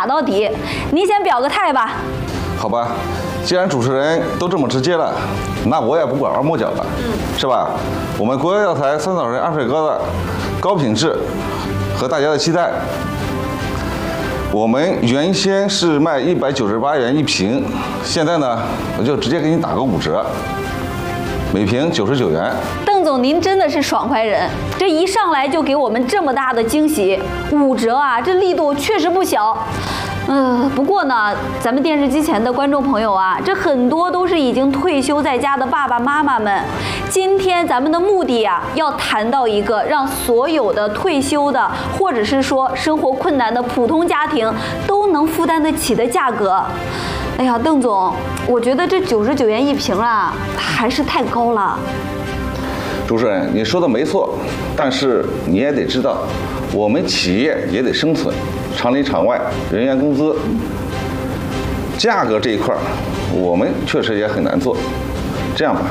打到底。您先表个态吧。 好吧，既然主持人都这么直接了，那我也不拐弯抹角了，是吧？我们国药药材酸枣仁安水糕的高品质和大家的期待，我们原先是卖198元一瓶，现在呢，我就直接给你打个5折，每瓶99元。 邓总，您真的是爽快人，这一上来就给我们这么大的惊喜，5折啊，这力度确实不小。不过呢，咱们电视机前的观众朋友啊，这很多都是已经退休在家的爸爸妈妈们。今天咱们的目的啊，要谈到一个让所有的退休的，或者是说生活困难的普通家庭都能负担得起的价格。哎呀，邓总，我觉得这99元一瓶啊，还是太高了。 主持人，你说的没错，但是你也得知道，我们企业也得生存，厂里厂外人员工资，价格这一块我们确实也很难做。这样吧，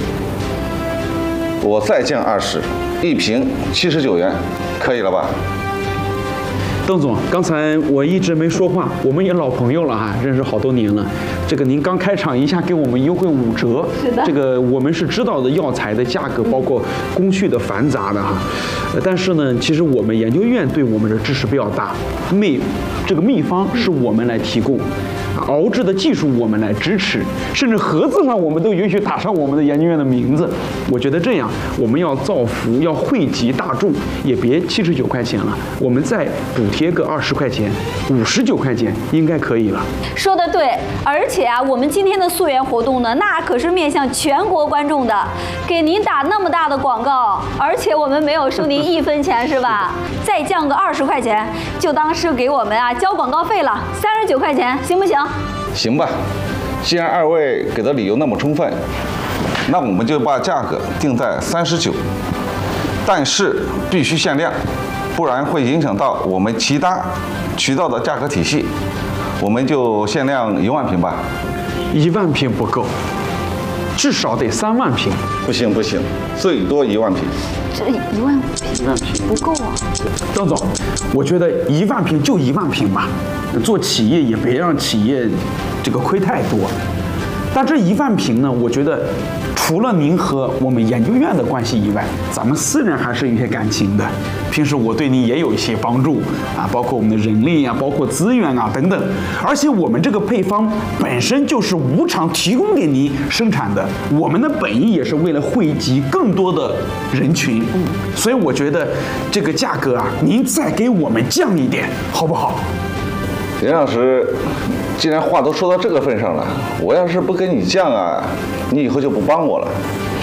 我再降20，一瓶79元，可以了吧？ 邓总，刚才我一直没说话，我们也老朋友了哈，认识好多年了。这个您刚开场一下给我们优惠5折， 是的， 这个我们是知道的药材的价格，包括工序的繁杂的哈。但是呢，其实我们研究院对我们的支持比较大，这个秘方是我们来提供。熬制的技术我们来支持，甚至盒子上我们都允许打上我们的研究院的名字。我觉得这样我们要造福，要惠及大众，也别79块钱了，我们再补贴个20块钱，59块钱应该可以了。 说得对，而且啊，我们今天的溯源活动呢，那可是面向全国观众的，给您打那么大的广告，而且我们没有收您1分钱，是吧？再降个20块钱，就当是给我们啊交广告费了，39块钱，行不行？ 行吧，既然2位给的理由那么充分，那我们就把价格定在39，但是必须限量，不然会影响到我们其他渠道的价格体系。我们就限量1万瓶吧。 1万瓶不够，至少得3万瓶。 不行不行，最多1万瓶。 这1万瓶不够啊。 邓总，我觉得1万瓶就1万瓶吧，做企业也别让企业这个亏太多。但这1万瓶呢，我觉得除了您和我们研究院的关系以外，咱们私人还是有些感情的。平时我对您也有一些帮助啊，包括我们的人力啊，包括资源啊等等。而且我们这个配方本身就是无偿提供给您生产的，我们的本意也是为了惠及更多的人群。所以我觉得这个价格啊，您再给我们降一点，好不好？ 林老师，既然话都说到这个份上了，我要是不跟你降啊，你以后就不帮我了。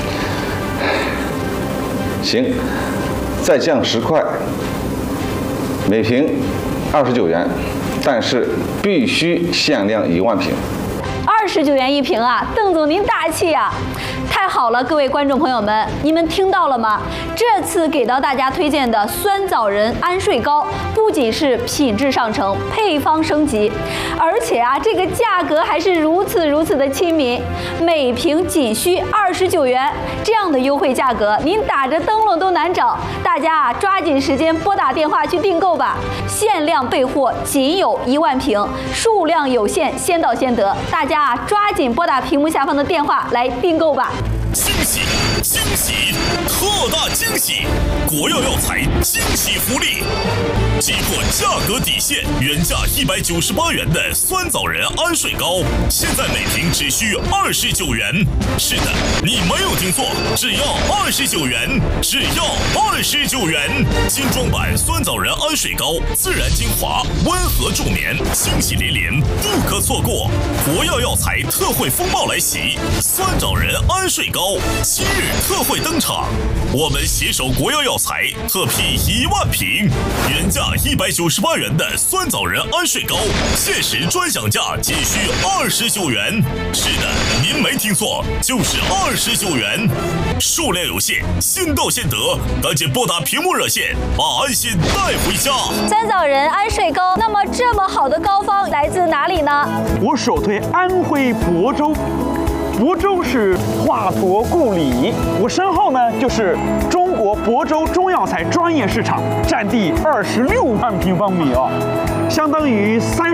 行，再降10块，每瓶29元，但是必须限量1万瓶。 29元一瓶啊，邓总您大气啊！太好了，各位观众朋友们，你们听到了吗？这次给到大家推荐的酸枣仁安睡膏，不仅是品质上乘，配方升级，而且啊，这个价格还是如此的亲民，每瓶仅需29元，这样的优惠价格，您打着灯笼都难找。大家啊，抓紧时间拨打电话去订购吧，限量备货，仅有1万瓶，数量有限，先到先得。大家啊，抓紧拨打屏幕下方的电话来订购吧。 惊喜！惊喜！特大惊喜！国药药材惊喜福利！击破价格底线，原价198元的酸枣仁安睡膏，现在每瓶只需29元。是的，你没有听错，只要29元，只要29元！精装版酸枣仁安睡膏，自然精华，温和助眠，惊喜连连，不可错过！国药药材特惠风暴来袭，酸枣仁安睡膏7日特惠登场，我们携手国药药材特批1万瓶，原价198元的酸枣仁安睡膏，限时专享价仅需29元。是的，您没听错，就是29元，数量有限，先到先得，赶紧拨打屏幕热线，把安心带回家。 酸枣仁安睡膏，那么这么好的膏方来自哪里呢？ 我首推安徽亳州。亳州是华佗故里，我身后呢就是中国亳州中药材专业市场，占地26万平方米哦，相当于